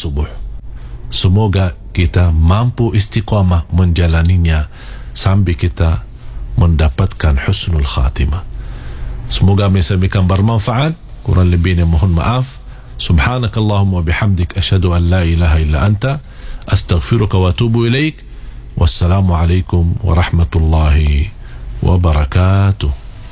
subuh. Semoga kita mampu istiqamah menjalaninya sambil kita mendapatkan husnul khatimah. Semoga menyampaikan bermanfaat. Kurang lebihnya mohon maaf. Subhanakallahumma bihamdik asyhadu an la ilaha illa anta astaghfiruka wa atubu ilaik. Wassalamu alaikum warahmatullahi wabarakatuh.